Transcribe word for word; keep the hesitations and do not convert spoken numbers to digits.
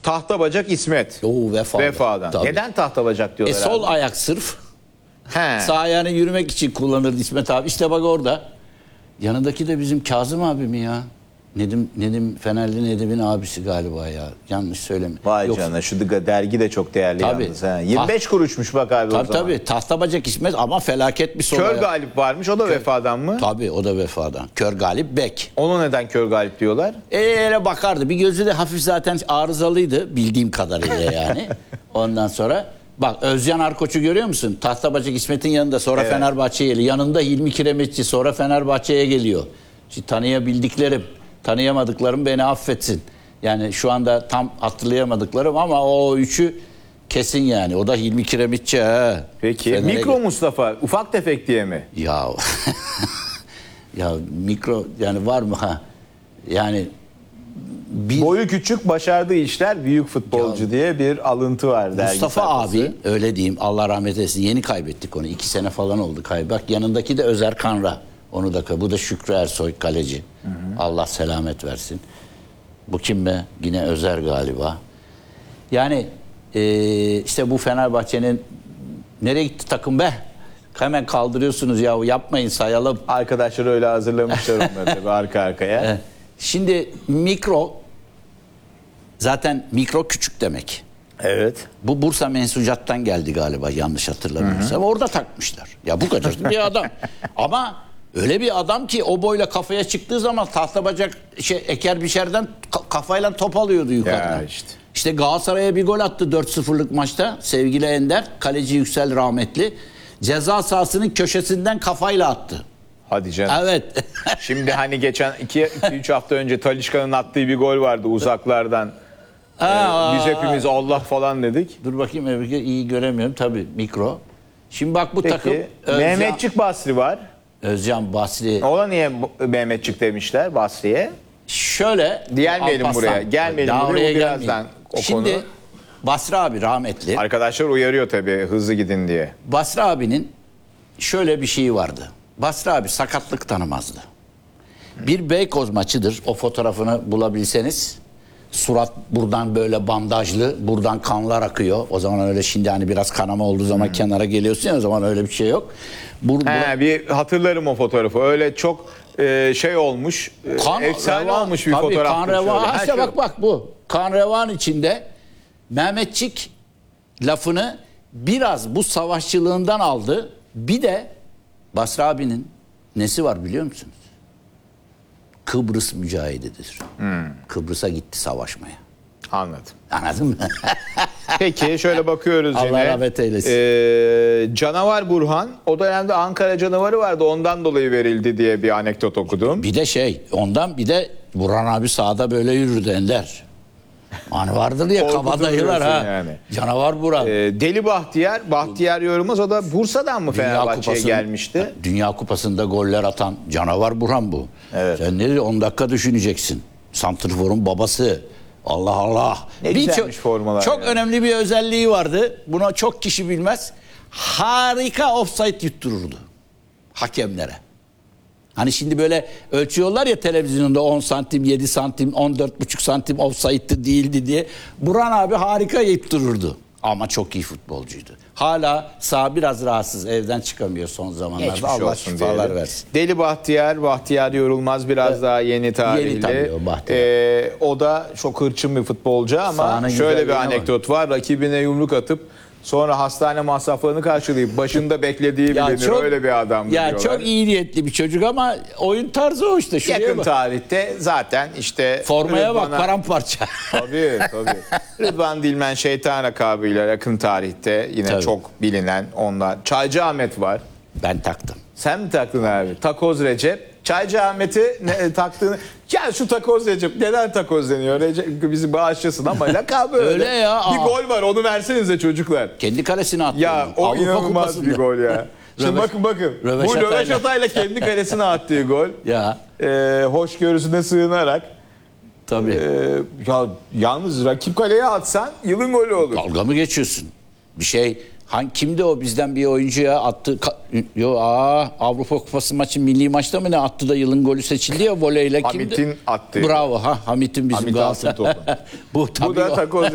Tahta bacak İsmet. Oo, vefadan. Vefadan. Tabii. Neden tahta bacak E, diyorlar sol abi? ayak sırf. He. Sağ ayağını yürümek için kullanırdı İsmet abi. İşte bak orada. Yanındaki de bizim Kazım abi mi ya? Nedim, Nedim Fenerli Nedim'in abisi galiba ya. Yanlış söyleme. Vay Yok. canına, şu dergi de çok değerli Tabii. yalnız. He. yirmi beş kuruşmuş bak abi Tabii o zaman. tabii. Tahta bacak İsmet ama felaket bir sol Kör ayak. Galip varmış, o da vefadan mı? Tabii o da vefadan. Kör Galip Bek. Onu neden Kör Galip diyorlar? Eyle bakardı. Bir gözü de hafif zaten arızalıydı bildiğim kadarıyla yani. Ondan sonra bak Özcan Arkoç'u görüyor musun? Tahtabacak İsmet'in yanında, sonra Evet. Fenerbahçe'ye geliyor. Yanında Hilmi Kiremitçi, sonra Fenerbahçe'ye geliyor. Şimdi tanıyabildiklerim, tanıyamadıklarım beni affetsin. Yani şu anda tam hatırlayamadıklarım ama o üçü kesin yani. O da Hilmi Kiremitçi. He. Peki. Fener'e Mikro gel- Mustafa ufak tefek diye mi? Ya ya mikro yani var mı ha? Yani bir Boyu küçük, başardığı işler büyük futbolcu Ya, diye bir alıntı var dergi Mustafa sayfası. abi öyle diyeyim, Allah rahmet eylesin, yeni kaybettik onu, iki sene falan oldu kaybı. Bak yanındaki de Özer Kanra, onu da, bu da Şükrü Ersoy kaleci. Hı hı. Allah selamet versin. Bu kim be? Yine Özer galiba. Yani e, işte bu Fenerbahçe'nin nereye gitti takım be? Hemen kaldırıyorsunuz ya, yapmayın, sayalım. Arkadaşlar öyle hazırlamışlar onları tabii arka arkaya. Şimdi mikro, zaten mikro küçük demek. Evet. Bu Bursa Mensucat'tan geldi galiba, yanlış hatırlamıyorsam. Orada takmışlar. Ya bu kadar bir adam. Ama öyle bir adam ki o boyla kafaya çıktığı zaman tahta bacak şey, eker biçerden ka- kafayla top alıyordu yukarıdan. Ya işte. İşte Galatasaray'a bir gol attı dört sıfırlık maçta sevgili Ender. Kaleci Yüksel rahmetli. Ceza sahasının köşesinden kafayla attı. Hadi canım. Evet. Şimdi hani geçen iki üç hafta önce Talisca'nın attığı bir gol vardı uzaklardan. Aa, Ee, biz hepimiz Allah falan dedik. Dur bakayım, evet, iyi göremiyorum tabii, mikro. Şimdi bak bu takım Peki Özcan, Mehmetçik Basri var. Özcan Basri. Ona niye bu- Mehmetçik demişler Basri'ye? Şöyle Gelmeyelim Alparslan, buraya, gelmeyelim daha buraya, oraya o birazdan gelmeyelim. o Şimdi konu. Basri abi rahmetli. Arkadaşlar uyarıyor tabii hızlı gidin diye. Basri abinin şöyle bir şeyi vardı. Basri abi sakatlık tanımazdı. Bir Beykoz maçıdır. O fotoğrafını bulabilseniz. Surat buradan böyle bandajlı, buradan kanlar akıyor. O zaman öyle, şimdi hani biraz kanama olduğu zaman kenara geliyorsun ya, o zaman öyle bir şey yok. Bur, He, bir hatırlarım o fotoğrafı. Öyle çok e, şey olmuş, e, Kan efsane revan, olmuş bir tabii, fotoğraf. kan revan. Ha işte bak bak bu. Kan revan içinde Mehmetçik lafını biraz bu savaşçılığından aldı. Bir de Basri abinin nesi var biliyor musunuz? Kıbrıs mücahididir. Hmm. Kıbrıs'a gitti savaşmaya. Anladım. Anladın mı? Peki şöyle bakıyoruz Allah yine. rahmet eylesin. Ee, Canavar Burhan, o dönemde Ankara canavarı vardı, ondan dolayı verildi diye bir anekdot okudum. Bir de şey, ondan bir de Burhan abi sahada böyle yürürdü Ender. Hani vardır ya kabadayılar ha. yani. Canavar Burhan. Ee, Deli Bahtiyar, Bahtiyar Yorulmaz, o da Bursa'dan mı Fenerbahçe'ye gelmişti? Dünya Kupası'nda goller atan canavar Burhan bu. Evet. Sen ne on dakika düşüneceksin. Santrfor'un babası. Allah Allah. Ne Bir güzelmiş çok, formalar Çok yani. önemli bir özelliği vardı. Buna çok kişi bilmez. Harika offside yuttururdu hakemlere. Hani şimdi böyle ölçüyorlar ya televizyonda, on santim, yedi santim, on dört buçuk santim offside'di değildi diye. Burhan abi harika yuttururdu. Ama çok iyi futbolcuydu. Hala sağ biraz rahatsız, evden çıkamıyor son zamanlarda. Geçmiş Allah olsun şifalar diyelim. versin. Deli Bahtiyar, Bahtiyar Yorulmaz biraz Evet. daha yeni tarihli. Yeni tabii o Bahtiyar. Ee, o da çok hırçın bir futbolcu ama Sahanın şöyle bir güzelliğine anekdot var. Rakibine yumruk atıp sonra hastane masraflarını karşılayıp başında beklediği bilinir. Öyle bir adamdı ya diyorlar. çok iyi niyetli bir çocuk ama oyun tarzı o işte. Şuraya Yakın bak. tarihte zaten işte Formaya bak, Rıdvan'a- paramparça. Tabii tabii. Rıdvan Dilmen Şeytan lakabıyla yakın tarihte yine Tabii. çok bilinen onlar. Çaycı Ahmet var. Ben taktım. Sen mi taktın abi? Takoz Recep. Çaycı Ahmet'i ne, taktığını... Ya şu Takoz Recep neden takoz deniyor? Recep bizi bağışlasın ama lakabı öyle. Öyle ya, Bir aa. gol var, onu versenize çocuklar. Kendi kalesine attı. Ya onu. o Avrupa inanılmaz Kupası'nda. bir gol ya. Şimdi Röveş- bakın bakın. Bu Röveşatayla. Röveşatayla kendi kalesine attığı gol. Ya Ee, hoşgörüsüne sığınarak. tabii. Ee, ya yalnız rakip kaleye atsan yılın golü olur. Dalga mı geçiyorsun? Bir şey, hangi kimdi o bizden bir oyuncuya attı? Ka- Yo, aa, Avrupa Kupası maçı, milli maçta mı ne attı da yılın golü seçildi ya voleyle, kimdi? Hamit'in attığı. Bravo ha, Hamit'in bizim Hamit Galatasaray. Altıntopu. Bu Bu tabii da o. takoz